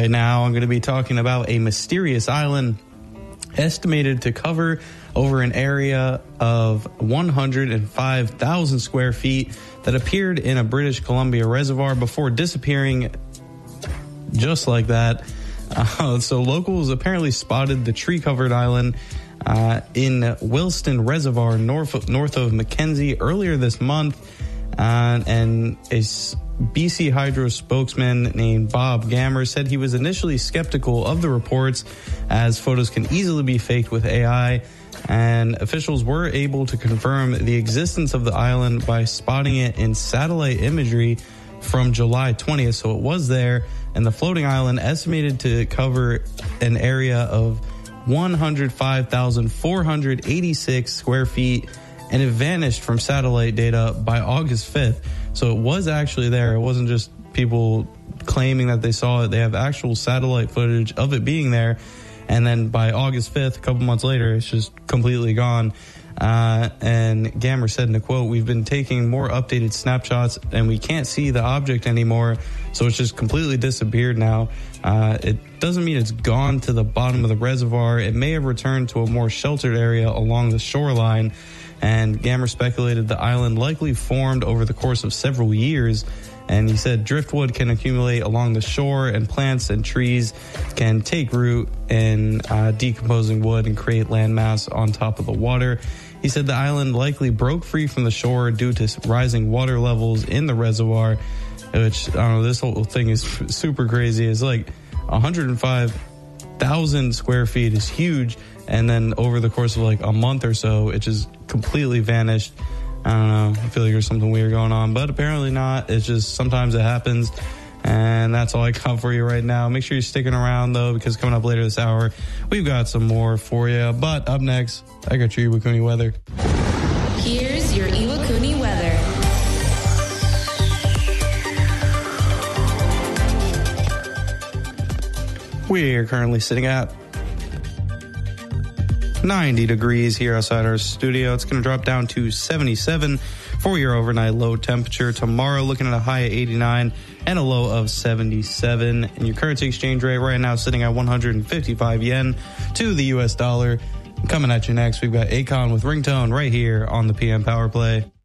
Right now, I'm going to be talking about a mysterious island estimated to cover over an area of 105,000 square feet that appeared in a British Columbia reservoir before disappearing just like that. So locals apparently spotted the tree-covered island in Wilston Reservoir north of Mackenzie earlier this month. And a BC Hydro spokesman named Bob Gammer said he was initially skeptical of the reports, as photos can easily be faked with AI. And officials were able to confirm the existence of the island by spotting it in satellite imagery from July 20th. So it was there, and the floating island estimated to cover an area of 105,486 square feet, and it vanished from satellite data by August 5th. So it was actually there. It wasn't just people claiming that they saw it. They have actual satellite footage of it being there. And then by August 5th, a couple months later, it's just completely gone. And Gammer said in a quote, "We've been taking more updated snapshots and we can't see the object anymore. So it's just completely disappeared now. It doesn't mean it's gone to the bottom of the reservoir. It may have returned to a more sheltered area along the shoreline." And Gammer speculated the island likely formed over the course of several years. And he said driftwood can accumulate along the shore, and plants and trees can take root in decomposing wood and create landmass on top of the water. He said the island likely broke free from the shore due to rising water levels in the reservoir, which, I don't know, this whole thing is super crazy. It's like 105,000 square feet is huge. And then over the course of like a month or so, it just completely vanished. I don't know. I feel like there's something weird going on, but apparently not. It's just sometimes it happens. And that's all I got for you right now. Make sure you're sticking around, though, because coming up later this hour, we've got some more for you. But up next, I got your Iwakuni weather. Here's your Iwakuni weather. We're currently sitting at 90 degrees here outside our studio. It's going to drop down to 77 for your overnight low temperature. Tomorrow, looking at a high of 89 and a low of 77. And your currency exchange rate right now sitting at 155 yen to the U.S. dollar. Coming at you next, we've got Akon with Ringtone right here on the PM Power Play.